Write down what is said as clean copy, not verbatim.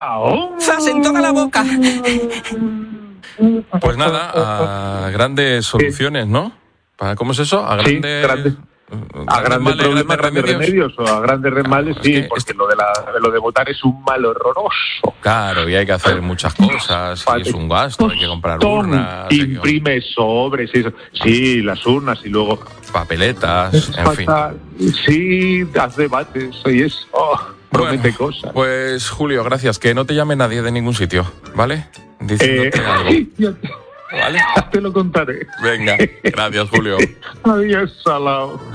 ¡Zas en toda la boca! Pues nada, a grandes soluciones, ¿no? ¿Cómo es eso? A grandes... A grandes problemas, grandes remedios, o a grandes males, sí, porque lo de votar es un mal horroroso. Claro, y hay que hacer muchas cosas, y es un gasto, hay que comprar urnas. Imprime sobres, sí, las urnas, y luego... papeletas, en fin. Sí, haz debates, y eso, promete cosas. Pues, Julio, gracias, que no te llame nadie de ningún sitio, ¿vale? Diciéndote algo. ¿Vale? Te lo contaré. Venga, gracias, Julio. Adiós, salao.